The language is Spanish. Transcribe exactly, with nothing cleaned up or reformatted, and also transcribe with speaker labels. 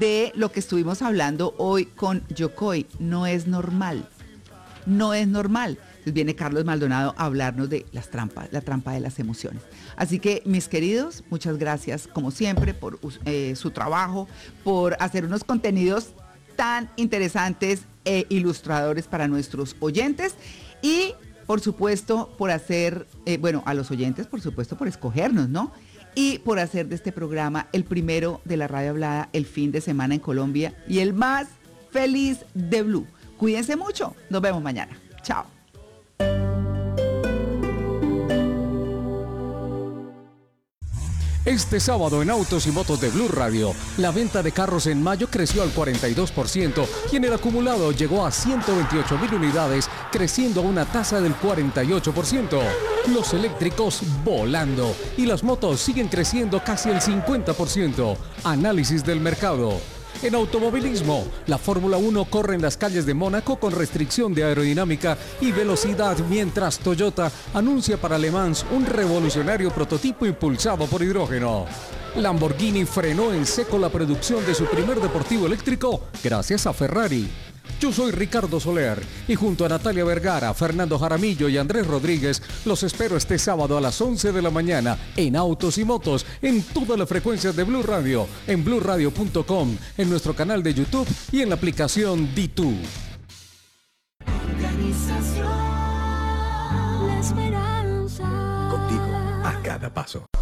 Speaker 1: de lo que estuvimos hablando hoy con Yocoy. No es normal, no es normal. Entonces viene Carlos Maldonado a hablarnos de las trampas, la trampa de las emociones. Así que, mis queridos, muchas gracias, como siempre, por eh, su trabajo, por hacer unos contenidos tan interesantes e ilustradores para nuestros oyentes y, por supuesto, por hacer, eh, bueno, a los oyentes, por supuesto, por escogernos, ¿no? Y por hacer de este programa el primero de la radio hablada el fin de semana en Colombia y el más feliz de Blue. Cuídense mucho, nos vemos mañana. Chao.
Speaker 2: Este sábado en Autos y Motos de Blue Radio, la venta de carros en mayo creció al cuarenta y dos por ciento y en el acumulado llegó a ciento veintiocho mil unidades, creciendo a una tasa del cuarenta y ocho por ciento. Los eléctricos volando y las motos siguen creciendo casi el cincuenta por ciento. Análisis del mercado. En automovilismo, la Fórmula uno corre en las calles de Mónaco con restricción de aerodinámica y velocidad, mientras Toyota anuncia para Le Mans un revolucionario prototipo impulsado por hidrógeno. Lamborghini frenó en seco la producción de su primer deportivo eléctrico gracias a Ferrari. Yo soy Ricardo Soler y junto a Natalia Vergara, Fernando Jaramillo y Andrés Rodríguez los espero este sábado a las once de la mañana en Autos y Motos en todas las frecuencias de Blue Radio, en blue radio punto com, en nuestro canal de YouTube y en la aplicación D dos.
Speaker 3: Organización La Esperanza.
Speaker 4: Contigo a cada paso.